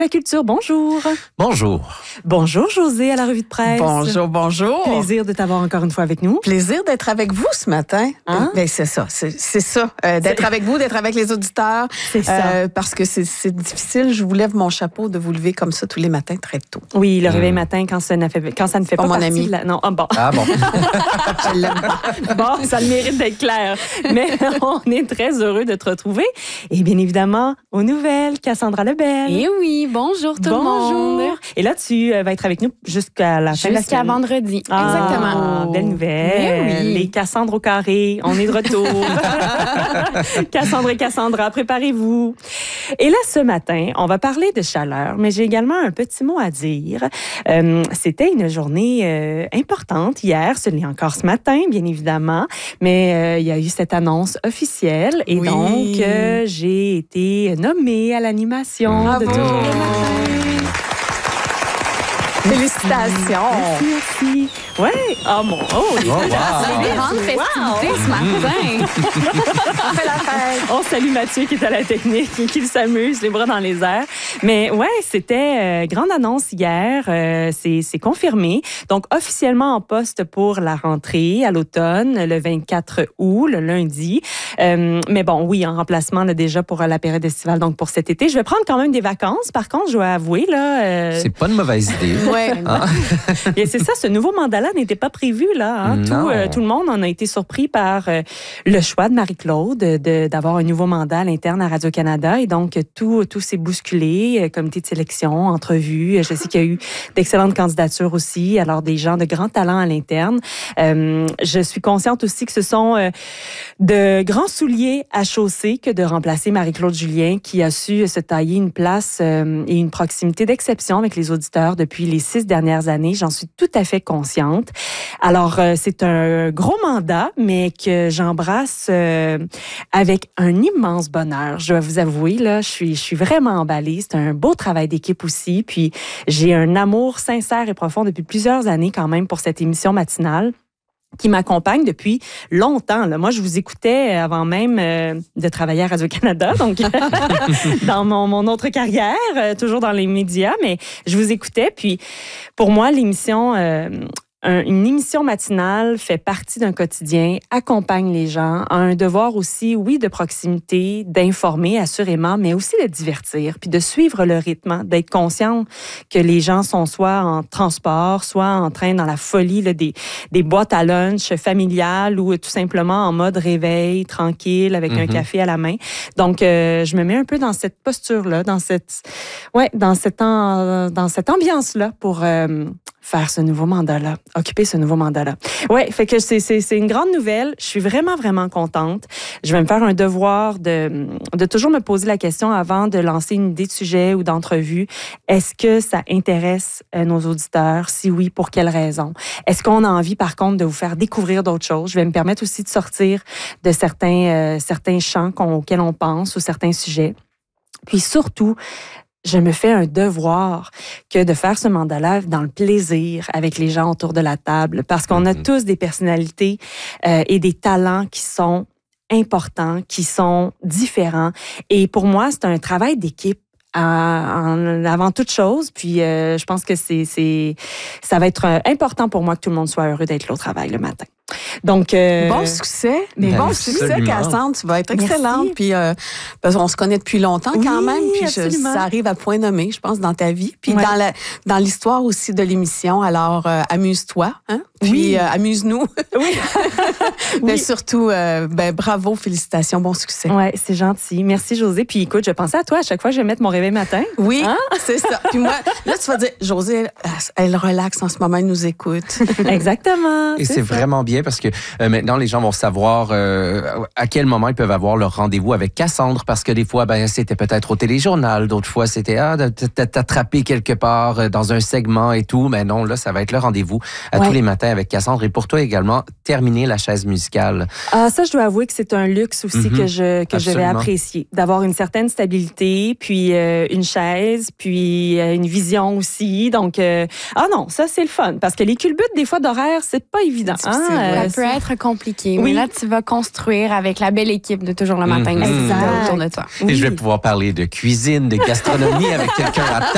La culture, bonjour. Bonjour. Bonjour Josée à la revue de presse. Bonjour, bonjour. Plaisir de t'avoir encore une fois avec nous. Plaisir d'être avec vous ce matin. Hein? Ben, c'est ça, d'être avec vous, d'être avec les auditeurs. C'est ça. Parce que c'est difficile. Je vous lève mon chapeau de vous lever comme ça tous les matins très tôt. Oui, le réveil matin quand ça ne fait pas mon partie ami. de la... Non, bon. Ah bon. Je l'aime pas. Bon, ça le mérite d'être clair. Mais on est très heureux de te retrouver. Et bien évidemment, aux nouvelles, Cassandra Lebel. Eh oui, bonjour tout le monde. Bonjour. Et là, tu vas être avec nous jusqu'à la fin de la Jusqu'à semaine. vendredi. Ah, Exactement. Belle nouvelle. Mais oui. Les Cassandres au carré, on est de retour. Cassandre et Cassandra, préparez-vous. Et là, ce matin, on va parler de chaleur, mais j'ai également un petit mot à dire. C'était une journée importante hier, ce l'est encore ce matin, bien évidemment, mais il y a eu cette annonce officielle et Oui. donc j'ai été nommée à l'animation de Bravo. Toujours le matin. Félicitations. Merci. Ouais. Oh mon. Oh, les Oh, wow. Les grandes festivités ce matin. On fait la fête. On salue Mathieu qui est à la technique et qui s'amuse, les bras dans les airs. Mais ouais, c'était grande annonce hier. C'est confirmé. Donc, officiellement en poste pour la rentrée à l'automne, le 24 août, le lundi. Mais bon, oui, en remplacement là, déjà pour la période estivale, donc pour cet été. Je vais prendre quand même des vacances. Par contre, je dois avouer, là... C'est pas une mauvaise idée. Ouais. Et c'est ça, ce nouveau mandat-là n'était pas prévu, là. Hein? Non. Tout le monde en a été surpris par le choix de Marie-Claude d'avoir un nouveau mandat à l'interne à Radio-Canada. Et donc, tout s'est bousculé. Comité de sélection, entrevue. Je sais qu'il y a eu d'excellentes candidatures aussi. Alors, des gens de grand talent à l'interne. Je suis consciente aussi que ce sont de grands souliers à chausser que de remplacer Marie-Claude Julien, qui a su se tailler une place et une proximité d'exception avec les auditeurs depuis les 6 dernières années. J'en suis tout à fait consciente. Alors, c'est un gros mandat, mais que j'embrasse avec un immense bonheur. Je dois vous avouer, là, je suis vraiment emballée. C'est un beau travail d'équipe aussi. Puis, j'ai un amour sincère et profond depuis plusieurs années quand même pour cette émission matinale qui m'accompagne depuis longtemps. Là. Moi, je vous écoutais avant même de travailler à Radio-Canada, donc dans mon autre carrière, toujours dans les médias, mais je vous écoutais. Puis, pour moi, l'émission... une émission matinale fait partie d'un quotidien, accompagne les gens, a un devoir aussi, oui, de proximité, d'informer assurément, mais aussi de divertir, puis de suivre le rythme, d'être conscient que les gens sont soit en transport, soit en train dans la folie là, des boîtes à lunch familiales ou tout simplement en mode réveil, tranquille, avec un café à la main. Donc, je me mets un peu dans cette posture-là, dans cette ambiance-là pour... faire ce nouveau mandat-là, occuper ce nouveau mandat-là. Ouais, fait que c'est une grande nouvelle. Je suis vraiment, vraiment contente. Je vais me faire un devoir de toujours me poser la question avant de lancer une idée de sujet ou d'entrevue. Est-ce que ça intéresse nos auditeurs? Si oui, pour quelles raisons? Est-ce qu'on a envie, par contre, de vous faire découvrir d'autres choses? Je vais me permettre aussi de sortir de certains champs auxquels on pense ou certains sujets. Puis surtout, je me fais un devoir que de faire ce mandat-là dans le plaisir avec les gens autour de la table, parce qu'on a tous des personnalités et des talents qui sont importants, qui sont différents. Et pour moi, c'est un travail d'équipe. Avant toute chose, puis je pense que ça va être important pour moi que tout le monde soit heureux d'être là au travail le matin. Donc Bon succès. Mais Bon absolument. succès, Cassandre. Tu vas être excellente. Merci. Puis, parce qu'on se connaît depuis longtemps quand Oui, même. Puis, absolument. ça arrive à point nommé, je pense, dans ta vie. Puis, Ouais. dans l'histoire aussi de l'émission. Alors, amuse-toi. Hein? Puis, Oui. amuse-nous. oui. Mais Oui. surtout, bravo, félicitations, bon succès. Ouais, c'est gentil. Merci, Josée. Puis écoute, je pensais à toi à chaque fois que je vais mettre mon réveil matin. Oui, Hein? c'est ça. Puis moi, là, tu vas dire, Josée, elle relaxe en ce moment, elle nous écoute. Exactement. Et c'est ça. vraiment bien parce que maintenant, les gens vont savoir à quel moment ils peuvent avoir leur rendez-vous avec Cassandre, parce que des fois, c'était peut-être au téléjournal, d'autres fois, c'était t'attraper quelque part dans un segment et tout. Mais non, là, ça va être le rendez-vous à tous les matins avec Cassandre. Et pour toi également, terminer la chaise musicale. Ah, ça, je dois avouer que c'est un luxe aussi que je vais Absolument. apprécier. D'avoir une certaine stabilité, puis une chaise, puis une vision aussi. Donc, non, ça, c'est le fun. Parce que les culbutes, des fois, d'horaire, c'est pas évident. C'est difficile, ouais. Ça peut être compliqué, Oui. mais là, tu vas construire avec la belle équipe de Toujours le matin Mhm. aussi Exact. autour de toi. Et je vais pouvoir parler de cuisine, de gastronomie avec quelqu'un à